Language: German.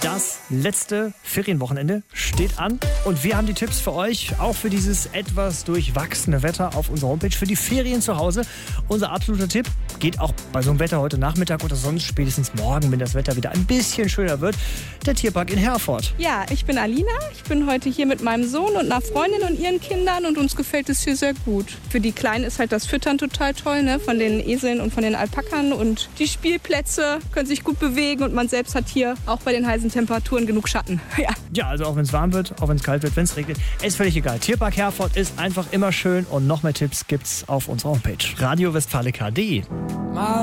Das letzte Ferienwochenende steht an und wir haben die Tipps für euch, auch für dieses etwas durchwachsene Wetter auf unserer Homepage, für die Ferien zu Hause. Unser absoluter Tipp geht auch bei so einem Wetter heute Nachmittag oder sonst spätestens morgen, wenn das Wetter wieder ein bisschen schöner wird, der Tierpark in Herford. Ja, ich bin Alina, ich bin heute hier mit meinem Sohn und einer Freundin und ihren Kindern und uns gefällt es hier sehr gut. Für die Kleinen ist halt das Füttern total toll, ne? Von den Eseln und von den Alpakan und die Spielplätze können sich gut bewegen und man selbst hat hier auch bei den heißen Temperaturen genug Schatten. Ja, also auch wenn es warm wird, auch wenn es kalt wird, wenn es regnet, ist völlig egal. Tierpark Herford ist einfach immer schön und noch mehr Tipps gibt's auf unserer Homepage radiowestfalica.de.